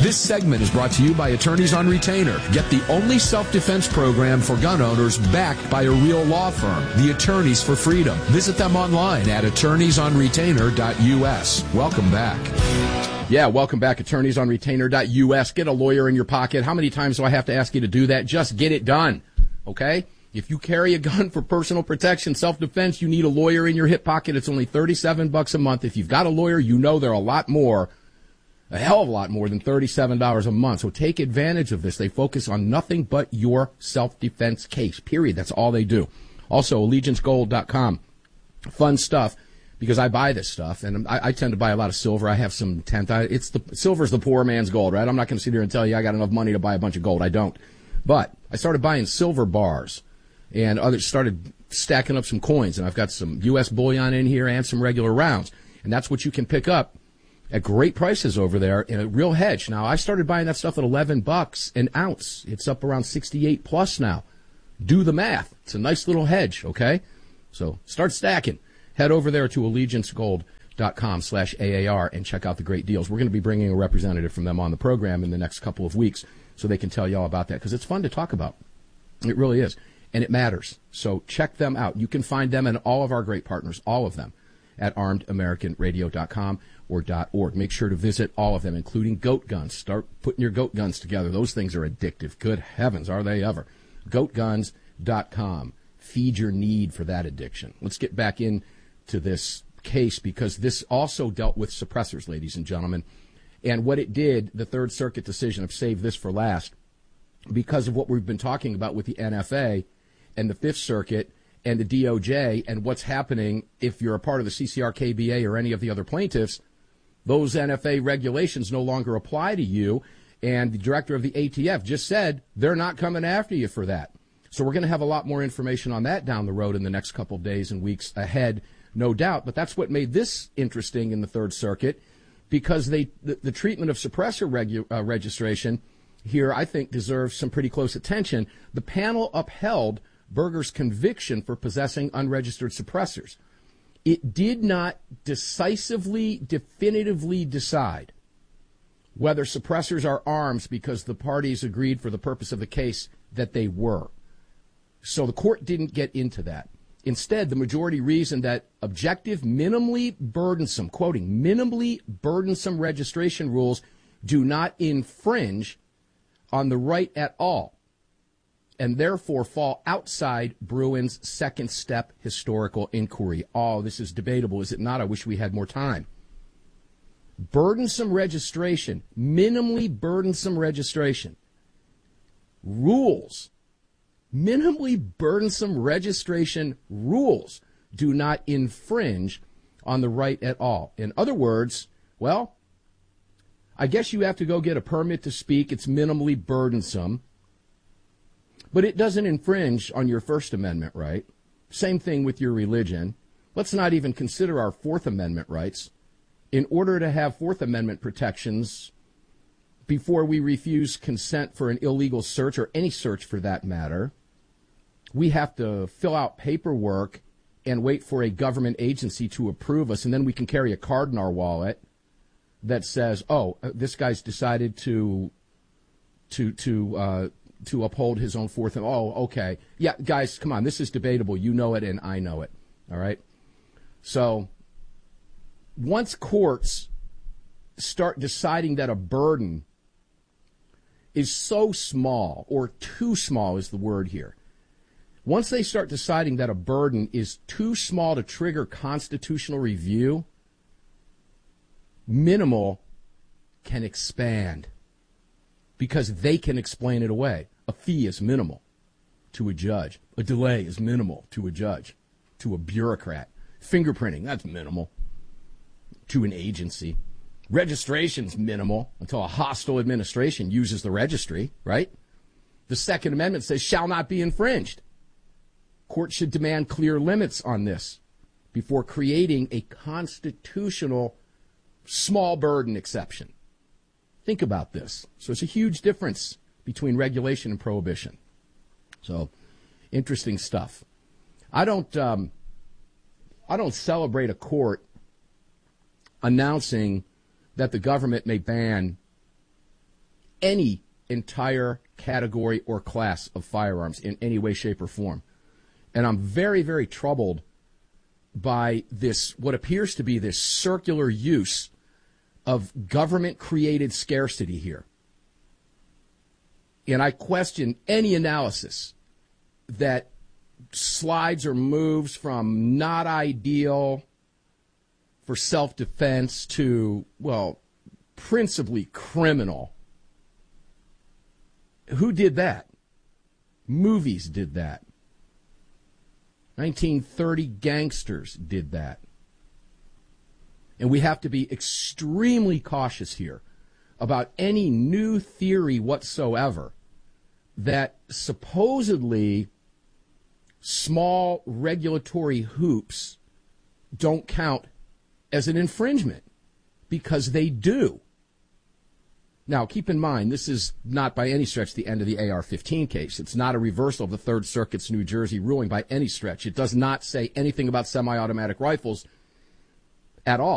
This segment is brought to you by Attorneys on Retainer. Get the only self-defense program for gun owners backed by a real law firm, the Attorneys for Freedom. Visit them online at attorneysonretainer.us. Welcome back. Yeah, welcome back, attorneysonretainer.us. Get a lawyer in your pocket. How many times do I have to ask you to do that? Just get it done, okay? If you carry a gun for personal protection, self-defense, you need a lawyer in your hip pocket. It's only $37 a month. If you've got a lawyer, you know there are a lot more, a hell of a lot more than $37 a month. So take advantage of this. They focus on nothing but your self-defense case, period. That's all they do. Also, AllegianceGold.com. Fun stuff, because I buy this stuff, and I tend to buy a lot of silver. I have some silver's the poor man's gold, right? I'm not going to sit here and tell you I got enough money to buy a bunch of gold. I don't. But I started buying silver bars, and others started stacking up some coins, and I've got some U.S. bullion in here and some regular rounds. And that's what you can pick up at great prices over there in a real hedge. Now, I started buying that stuff at $11 an ounce. It's up around 68 plus now. Do the math. It's a nice little hedge, okay? So start stacking. Head over there to AllegianceGold.com/AAR and check out the great deals. We're going to be bringing a representative from them on the program in the next couple of weeks so they can tell you all about that, because it's fun to talk about. It really is. And it matters. So check them out. You can find them and all of our great partners, all of them, at armedamericanradio.com or .org. Make sure to visit all of them, including goat guns. Start putting your goat guns together. Those things are addictive. Good heavens, are they ever. Goatguns.com. Feed your need for that addiction. Let's get back into this case, because this also dealt with suppressors, ladies and gentlemen. And what it did, the Third Circuit decision, I've saved this for last, because of what we've been talking about with the NFA and the Fifth Circuit and the DOJ and what's happening if you're a part of the CCR, KBA, or any of the other plaintiffs. Those NFA regulations no longer apply to you, and the director of the ATF just said they're not coming after you for that. So we're going to have a lot more information on that down the road in the next couple of days and weeks ahead, no doubt. But that's what made this interesting in the Third Circuit, because the treatment of suppressor registration here, I think, deserves some pretty close attention. The panel upheld Berger's conviction for possessing unregistered suppressors. It did not definitively decide whether suppressors are arms, because the parties agreed for the purpose of the case that they were. So the court didn't get into that. Instead, the majority reasoned that objective, minimally burdensome, quoting, minimally burdensome registration rules do not infringe on the right at all, and therefore fall outside Bruin's second step historical inquiry. Oh, this is debatable, is it not? I wish we had more time. Burdensome registration, minimally burdensome registration. Rules, minimally burdensome registration rules do not infringe on the right at all. In other words, well, I guess you have to go get a permit to speak. It's minimally burdensome. But it doesn't infringe on your First Amendment right. Same thing with your religion. Let's not even consider our Fourth Amendment rights. In order to have Fourth Amendment protections, before we refuse consent for an illegal search, or any search for that matter, we have to fill out paperwork and wait for a government agency to approve us, and then we can carry a card in our wallet that says, oh, this guy's decided to uphold his own Fourth. Oh, okay. Yeah, guys, come on. This is debatable. You know it and I know it. All right? So once courts start deciding that a burden is so small, or too small is the word here, once they start deciding that a burden is too small to trigger constitutional review, minimal can expand, because they can explain it away. A fee is minimal to a judge. A delay is minimal to a judge, to a bureaucrat. Fingerprinting, that's minimal to an agency. Registration's minimal until a hostile administration uses the registry, right? The Second Amendment says shall not be infringed. Courts should demand clear limits on this before creating a constitutional small burden exception. Think about this. So it's a huge difference between regulation and prohibition. So, interesting stuff. I don't celebrate a court announcing that the government may ban any entire category or class of firearms in any way, shape, or form. And I'm very, very troubled by this, what appears to be this circular use of government-created scarcity here. And I question any analysis that slides or moves from not ideal for self-defense to, well, principally criminal. Who did that? Movies did that. 1930 gangsters did that. And we have to be extremely cautious here about any new theory whatsoever that supposedly small regulatory hoops don't count as an infringement, because they do. Now, keep in mind, this is not by any stretch the end of the AR-15 case. It's not a reversal of the Third Circuit's New Jersey ruling by any stretch. It does not say anything about semi-automatic rifles at all.